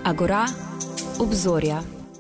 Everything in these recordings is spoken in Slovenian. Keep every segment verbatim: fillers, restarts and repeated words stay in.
Agora, obzorja.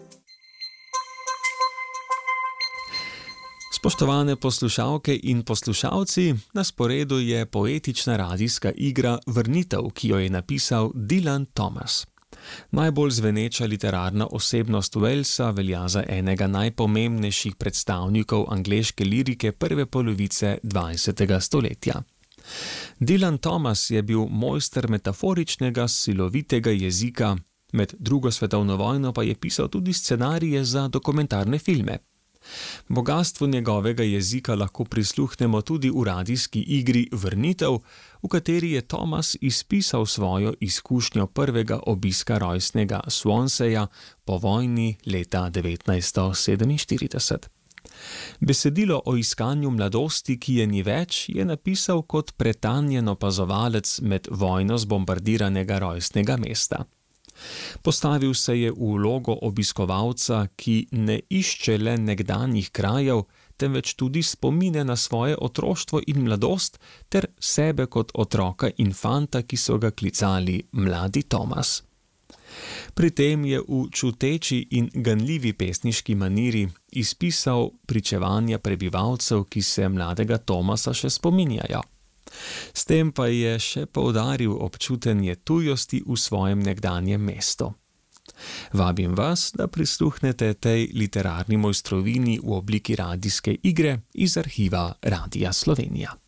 Spoštovane poslušalke in poslušalci, na sporedu je poetična radijska igra Vrnitev, ki jo je napisal Dylan Thomas. Najbolj zveneča literarna osebnost Walesa velja za enega najpomembnejših predstavnikov angleške lirike prve polovice dvajsetega stoletja. Dylan Thomas je bil mojster metaforičnega, silovitega jezika, med drugo svetovno vojno pa je pisal tudi scenarije za dokumentarne filme. Bogastvu njegovega jezika lahko prisluhnemo tudi v radijski igri Vrnitev, v kateri je Thomas izpisal svojo izkušnjo prvega obiska rojstnega Swanseja po vojni leta devetnajststo sedeminštirideset. Besedilo o iskanju mladosti, ki je ni več, je napisal kot pretanjen opazovalec med vojno zbombardiranega rojstnega mesta. Postavil se je v vlogo obiskovalca, ki ne išče le nekdanjih krajev, temveč tudi spomine na svoje otroštvo in mladost ter sebe kot otroka in fanta, ki so ga klicali mladi Thomas. Pri tem je v čuteči in ganljivi pesniški maniri izpisal pričevanja prebivalcev, ki se mladega Thomasa še spominjajo. S tem pa je še poudaril občutenje tujosti v svojem nekdanjem mestu. Vabim vas, da prisluhnete tej literarni mojstrovini v obliki radijske igre iz arhiva Radia Slovenija.